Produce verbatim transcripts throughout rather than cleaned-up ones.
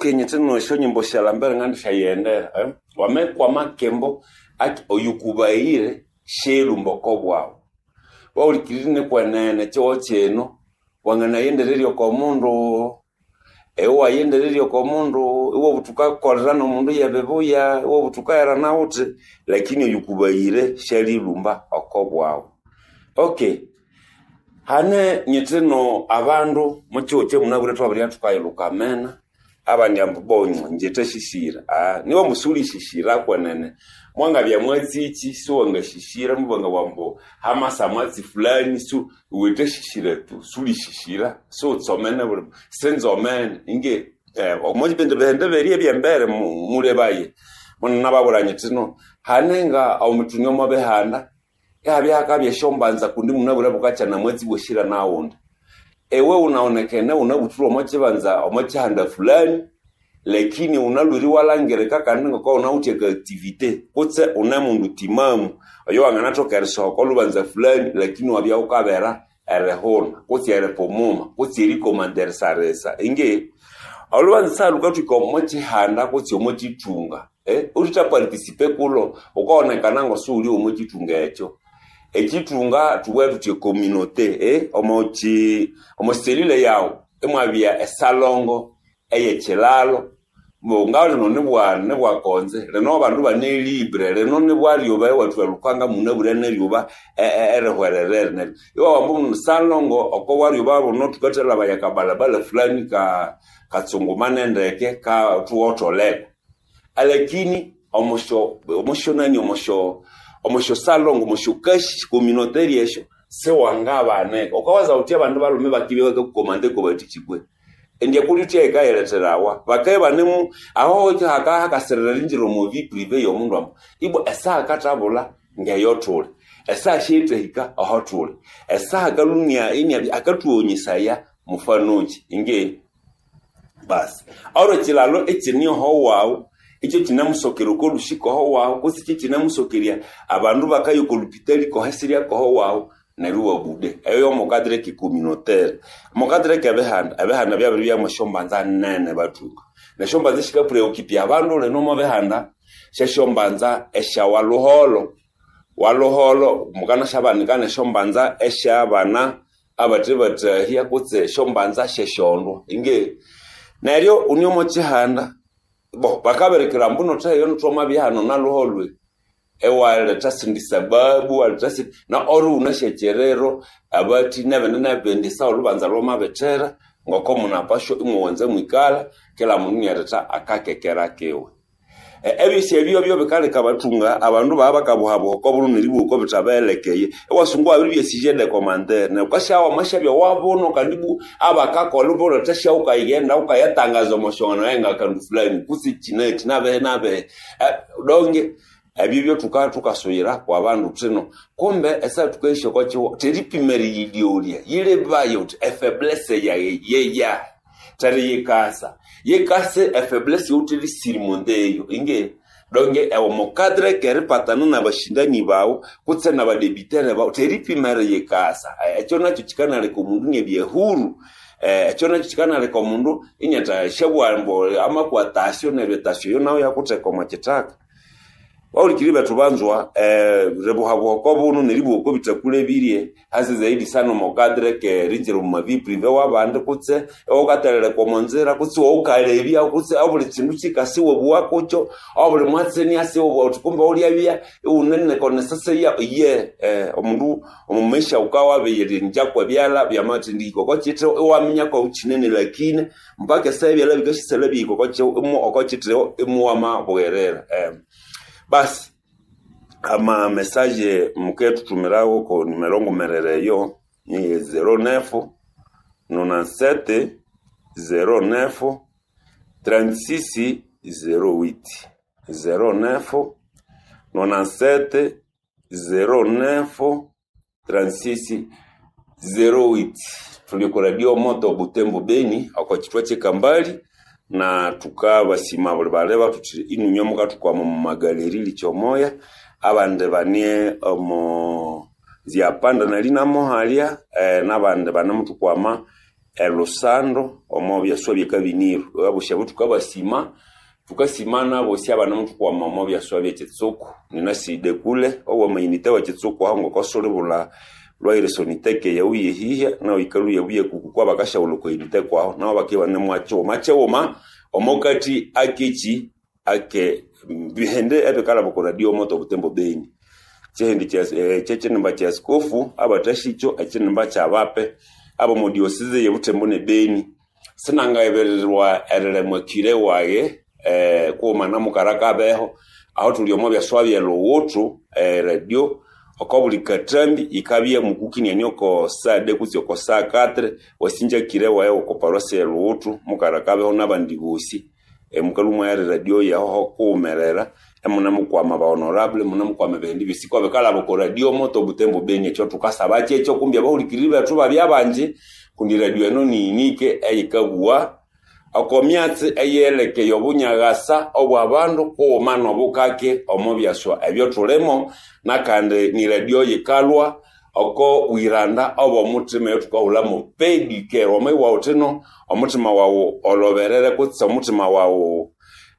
okay nyeteno sho nyimbo shalambere ngandi shayendera eh wame kwa makembo ati oyukubaire shelu mbokobwao waulikirine kwa nene cho cheno wangana yendereryo kwa mundu ewa yendereryo kwa mundu ewa butuka korana mundu yabebuya ewa butuka era nauti lakini oyukubaire shelu lumba okobwao. Okay hane nyeteno abandu muchoche munabure twabiri atukayiluka mena abanyambu bonyo njete shishira ah niwo musuli shishira kwa nene mwanga bya mwezi iki so wanga shishira mubanga wambo hamasa mwezi fulani so wete shishira tu suli shishira so tsomena bure senzo men inge eh omoji bende bende beriye byembere murebaye mwana nababuranye tino hanenga au mutunyo mabehanda yabya akabye shombanza kundi munabura bukacha na mwezi boshira nawonda ewe unaonekana unabutura omoche banza omoche handa fulani lakini unaluri walangereka kaninga kwa unauteka activity kutse unamundu timamu ayo anganatoka eriso ko lubanza fulani lakini wabya ukabera erehona kutse erepomuma kutse iri commander saresa inge olubanza lukatu ko omoche handa kutse omoche tunga eh urita participe kulo ukaonekana ngo suli omoche tunga echo ekitunga tuwetu tye communauté eh omochi omoselile yawo emwabia esalongo eyechelalo mongawo no nebwa nebwa konze leno bantu bane libre leno nebwa lyoba watu lukanga munabure ne lyoba erehwerere ne yo wambu salongo okwa lyoba bono tukatela bayakabalabala fulani ka katsungumane ndeke ka tuotoleko alekini omosho omosho nani omosho omosho salongo omosho kashi communautaire yesho se wangaba ne okawaza uti abantu balume bakibe ka komande ko batichikwe endya kuli tyeka yeleterawa bakaye banemu aho haka hakaserera linjiro mu vie privé yo mundu amo ibo esa katabula ngeyotule esa shite hika ahotule esa galunya inya akatuonyisaya mufanoji inge bas oro chilalo echinyo ho wawo icho kinamusokero ko lushiko ho wawo kusi kinamusokeria abantu bakayo ko lupitali ko hasiria ko ho wawo na ruwa bude ayo mokadre ki communautaire mokadre ke behanda abehanda bya bya mashombanza nene batuka na shombanza shika preoccupy abantu le no mabehanda sheshombanza esha waluholo waluholo mukana shabani kana shombanza esha bana abate bata hiya kutse shombanza sheshondo inge naryo unyomo chihanda bo bakaberekera mbuno tayo ntoma byano na luholwe ewa tasindi sababu altasi na oru unashecherero abati nabene nabendisa olubanza loma betera ngoko munapasho imwenze mwikala kila mununi atata akakekera kewe ebisi ebyo byo bekale kabatunga abantu baba kabuhabo ko buluniri buko bitabelekeye ewasungu abiri byesijede commander ne kwashawa mashabyo wabono kandibu abakakolo bolo tasha ukayenda ukayatangaza moshona yenga kandu fulani kusi chinet nabe nabe donge ebibyo tuka tukasoyira kwa bantu teno kombe esa tukesho kwa chiwo teripimeri yidiolia yile bayo faiblesse ya yeya tari yekasa yekase faiblesse utili sirimondeyo inge donge ewo mokadre kere patana na bashindani bawo kutse na badebitere bawo teripimeri yekasa echo nacho chikana le komundu ngebye huru eh echo nacho chikana le komundu inyata shebwambo ama kwa tasio na retasio nawo yakuteka machitaka waulikiri batubanzwa eh rebuhabo ko bunu niribu ko bitakule birie hasi zaidi sana mokadre ke rinjero mu vie privé wabande kutse okatalele ko monzera kutse okarebia kutse abuli kintu kikasiwe buwako cyo abuli mwatseni asiwe bwatukumba uli abia unene kone sasa ya ye eh omundu omumesha ukawa beyeri njakwa byala byamati ndiko ko kitro waminya ko ukinene lakini mpaka sasa byala bigashisela biko ko cyo mu okotitro emuwama bwerera eh basi ama message muketu tumirawo ko numero ngomerere yo ni zero neuf nonante-sept zero neuf trente-six zero huit zero neuf nonante-sept zero neuf trente-six zero huit tuliko radio moto Butembo Beni akwa Kambali na tukaba sima bali baleba tuti inunyomuka tukwa mu magaleri lichomoya abande banie omo ziapanda na lina mohalia eh, nabande banamutukwama Elosando omobya swabye kabiniru abushabu tukabasima tukasimana bosi abana mtu kwa mamobya swabye kitsuku ninaside kule owa mayinite wa kitsuku aho ngokosole bula lwaire soniteke ya uye hiya na ikalu ya buye kukukwa bakasha uloko inite kwaho na bakiba ne mwacho mache woma omokati akichi ake bihende ebekala boko radio moto butembo beni chehendi cha cheche namba cha skofu abatashicho ache namba cha bape abo modiosize ye butembo ne beni sinanga ebererwa erere mwakire waye eh ko mana mukaraka beho aho tuli omobya swabye lo wotu eh, radio okobuli katambi ikabye mukukini nyoko sade kuzyoko saa katre wasinja kirewa yo ko parose lo wotu mukaraka beho nabandi bosi e mukalumwa ya radio ya ho kumerera emuna mukwama ba honorable muna mukwama bendi bisiko bekala boko radio moto butembo beni cyo tukasaba cyo kumbya bahulikiribe tuba byabanje kundi radio eno ni nike eyikabua akomyatse eyeleke yobunyagasa obwabandu ko mano bukake omobyaswa ebyo tulemo nakande ni radio yikalwa oko wiranda obo mutima yotukahula mu pedike omwe wa utino omutima wawo oloberere kutsa omutima wawo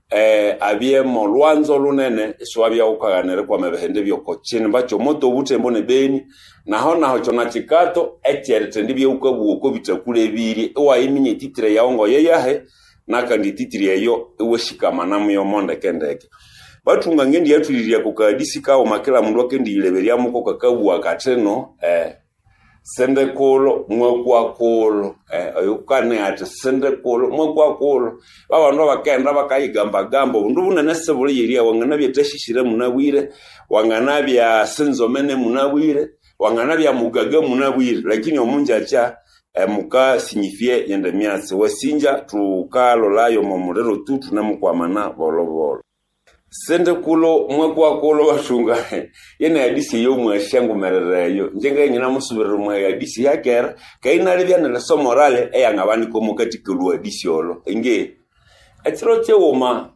eh abye mo lwanzo lunene swabya ukaganere kwa mebehende byoko chini bacho moto butembo ne beni naho naho chona chikato etyerete ndibye ukabu uko bitakule biri wa iminye titire yaongo yeyahe nakandi titire yo eweshikama namuyo monde kendeke batunga ngendi yatuliriya kukadisi kawo makela mundu akendi ileberia muko kakabu akateno eh sende kolo mwekwa kolo eh ayukane ati sende kolo mwekwa kolo babantu bakenda bakayigamba gambo ndu bunene sebule yiriya wangana byetashishire munabwire wangana bya senzomene munabwire wangana bya mugaga munabwire lakini omunja cha eh, muka signifie yende myatsi wasinja tukalo layo momulero tutu namukwamana bolobolo sende kulo mwekwa kulo bashunga yene hadisi yo mwashangu merereyo njenga nyina musubira mwe hadisi yakera kaina lebya na so morale eyanga bani ko mukati kulu hadisi yolo nge atiro chewoma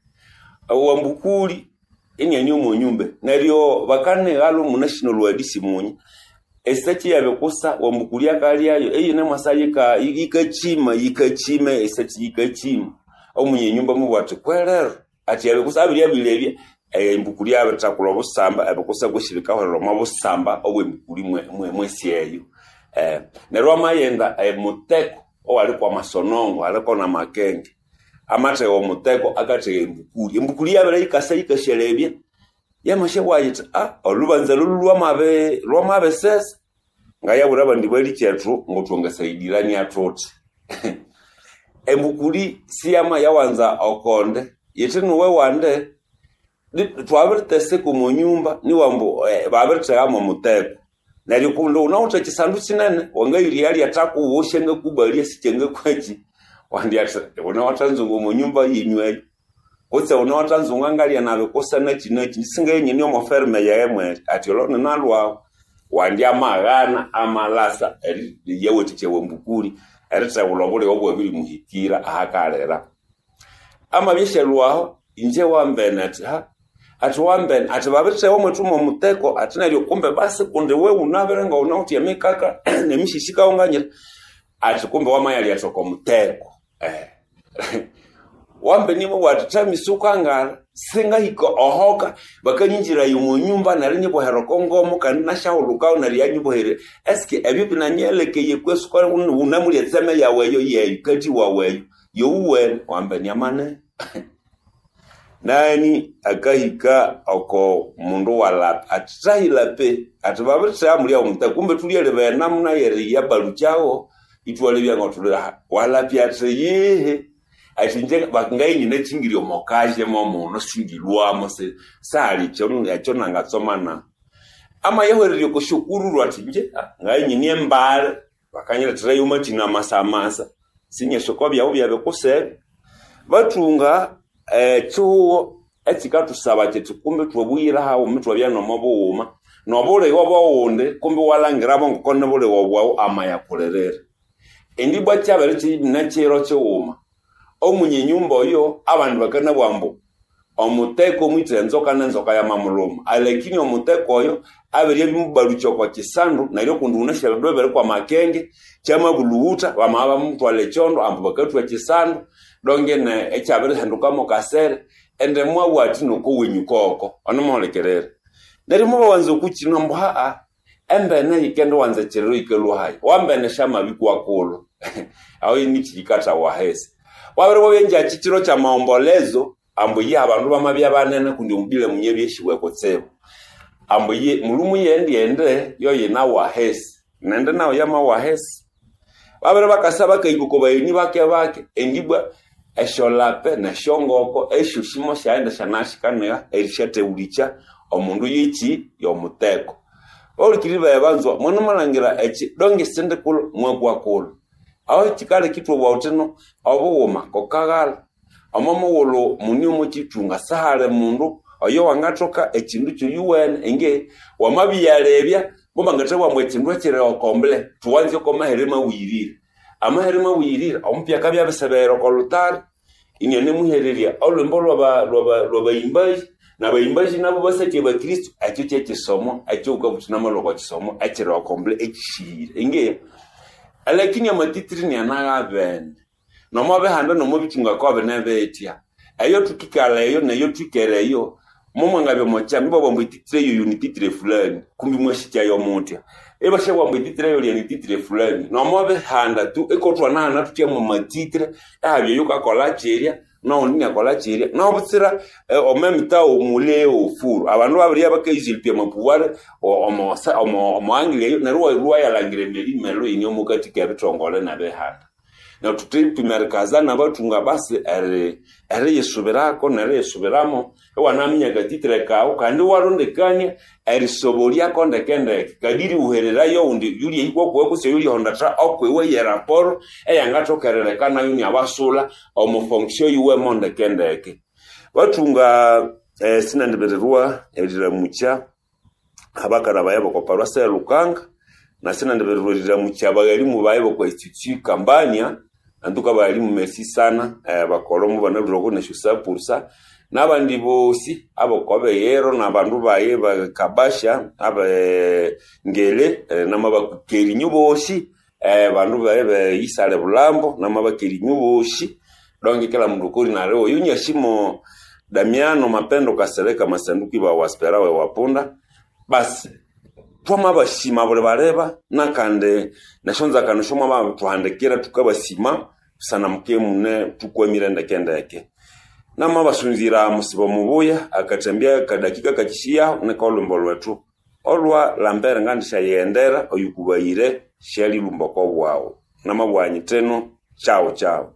awambukuli enyanyo mu nyumbe naryo bakane galo mu national hadisi munyi esachi yabekosa wambukuli akali yayo eyine masayika ikachima ikachime esachi ikachima omunye nyumba mu bwatu kwerero ati yabekusabiri yabilebye embukuli yabetakula obusamba abekosa gushirika horo mabusamba obwe mbukuli mwe mwesieyo eh nerwa mayenda emuteko owali kwa masonongo aleko na makenge amate wo muteko akate embukuli embukuli yabere ikasa ikashelebye yamashe wayita ah olubanza lulwa mabe lwa mabe ses ngaya buraba ndibali chetru ngotunga saidirani atoti embukuli siyama yawanza okonde yetenu we wande twabirtese ku munyumba ni wambo eh, babirtega mu muteko nari kundo unauta chisandu chinene wangayiri yali ataku woshenge kubalia sichenge kwachi wandi ata unawatanzungu mu nyumba yinywe kotse unawatanzungu ngali anabe kosana chinachi singenye ni omo ferme ya emwe ati olone nalwa wandi amagana amalasa yewe tichewe mbukuli erita ulobole obwo biri muhikira ahakalera ama bishelwaho inje wambene ati ha ati wambene ati babirite wo mutumo muteko ati nalyo kumbe basi kunde we unaberenga unauti yamikaka nemishishika onganyira ati kumbe wamayali atoko muteko eh wambe nibo watami sukangara singa hiko ohoka bakanyinjira yumu nyumba narinye bohero kongomo kana shahuluka na riyanyu bohere eske ebibi na nyeleke yekwesu kwa unamuri etseme yawe yo ye kati wawe yo uwe wambe nyamane nani akahika oko mundu wala atahila pe atubabirisa amuri omuta kumbe tuliyele bena muna yeri yabaluchao itwale byango tulala wala pyatse yehe atinje bakangayi nyine chingiri omokaje momo no singilwamo se sali chono yachona ngatsomana ama yeherero kushukuru atinje ngayi nyine mbale bakanyira tirayuma tina masamasa sinye shokobya ubya bekose batunga eh chuo etikatusaba kyetukumbe twobuyira hawo mutwa byano mobuma nobole wabawonde kumbe walangirabo ngokone bole wabwawo amaya kulerere endibwa cyabere kinachero cyoma omunye nyumba yo abantu bakana bwambo omuteko mwite nzoka nenzoka ya mamuluma alekini omuteko oyo abere bimubarucho kwa kisandu na ile kundu unashira dobere kwa makenge chama buluuta bamaba mtu alechondo ambu bakatu kisandu donge ne echabere handuka mo kasere ende mwa wati no ko wenyukoko onomolekerere ndari mo wanzo kuchino mbha a embe na yikendo wanza chero ikelo hai wambe ne shama bikwa kolo aho initi ikata wahese wabere bobenja chichiro cha maombolezo ambuye abantu bamabya banene kundi umbile munyebyeshiwe kotsebo ambuye mulumu yendi ende yo yina wahese nende nawo yama wahese wabere bakasaba kayiguko bayini bake bake endibwa esholape na shongoko eshushimo shaenda shanashikana erishate ulicha omundu yichi yomuteko olikiriba yabanzwa mwana malangira echi donge sende kulo mwagwa kulo aho chikale kitwa bwauteno obuma kokagala amamo wolo muni omuchitunga sahale mundu oyo wangatoka echindu cyo U N enge wamabiyalebya bomba ngatebwa mwetindu ekire okomble tuwanze ko maherema wirire amaherema wirire ompya kabya besebero ko lutari inyene muhereria olwembo lwa lwa lwa imbaji na baimbaji nabo baseke ba Kristo acyo cyekisomo acyo ukabutuna maloko kisomo akire okomble ekishire enge alakini amatitiri ni anagaben no mobe handa no mobitunga ko benebetia ayo tukikala ayo nayo twikereyo momo ngabe mocha mbo bombo ititire yo unititire fulani kumbi mwashikya yo mutia eba shewa bombo ititire yo unititire fulani no mobe handa tu ekotwa na na tutia mu matitire abyo yuka kola cheria no ninya kola cheria no butsira o memita o mule o furu abantu babiri abakayizilpia mapuware o omo omo omo angile na ruwa ruwa ya langire meli melo inyo mukati ke bitongole na be handa na tuti merkaza na batunga basi ere ere yesubirako na ere yesubiramo wanamnya gatitire kawo kandi warondekanya eri sobolia konde kende kadiri uherera yo undi yuri iko kwekuse yuri hondatra okwewe ye raporo eyangatokerere kana yuni abasula omo fonction yuwe monde kende ke batunga eh, sina ndibererwa ebirira mucha abakara bayabo ko parwasa ya Lukanga na sina ndibererwa mucha bagali mu bayabo ko institut Kambania anduka bali mu merci sana eh, bakolomo banabiroko na shusa pursa nabandi bosi abokobe yero nabandu baye bakabasha abe ngele eh, namabakeri nyuboshi eh, bandu baye isale bulambo namabakeri nyuboshi donge kala mundu kuri na leo yunyashimo Damiano Mapendo Kasereka masanduki ba waspera we wapunda basi twama bashima bole bareba nakande nashonza kanushoma ba tuhandekera tukabasima sana mkemune tukwemira ndakenda yake nama basunzira musibo mubuya akatembea kadakika kakishia nekolombo lwetu olwa lambere ngandisha yendera oyukubaire sheli lumboko wao nama bwanyi teno chao chao.